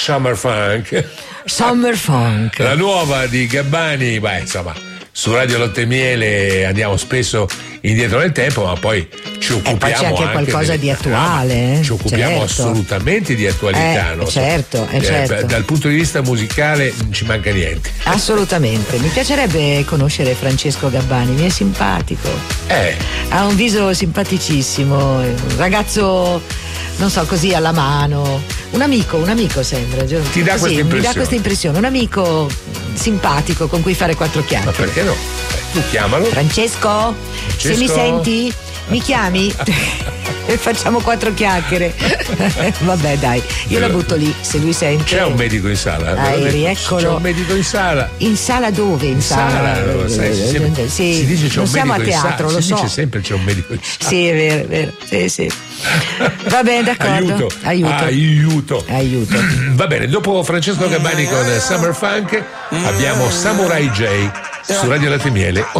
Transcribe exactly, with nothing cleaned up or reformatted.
Summer Funk. Summer Funk. La nuova di Gabbani, beh, insomma, su Radio Latte e Miele andiamo spesso indietro nel tempo, ma poi ci occupiamo e poi c'è anche, anche qualcosa di attuale. Eh? Ci occupiamo certo. assolutamente di attualità. Eh, no? certo, eh, certo. Eh, dal punto di vista musicale non ci manca niente. Assolutamente. Mi piacerebbe conoscere Francesco Gabbani, mi è simpatico. Eh. Ha un viso simpaticissimo, un ragazzo, non so, così alla mano. Un amico, un amico sembra. Ti dà sì, questa impressione? Mi dà questa impressione, un amico simpatico con cui fare quattro chiacchiere. Ma perché no? Eh, tu chiamalo. Francesco, Francesco, se mi senti, mi chiami e facciamo quattro chiacchiere. Vabbè, dai, io la butto lì, se lui sente. C'è un medico in sala. Dai, rieccolo. C'è un medico in sala. In sala dove? In, in sala. sala No, sai, si, sempre, sì. si dice c'è non un siamo medico a teatro, in sala. lo si so. dice sempre c'è un medico in sala. Sì, è vero, è vero. Sì, sì. Va bene, d'accordo. Aiuto. Aiuto. Aiuto. Aiuto. Va bene, dopo Francesco Gabbani con Summer Funk abbiamo Samurai J su Radio Latte e Miele.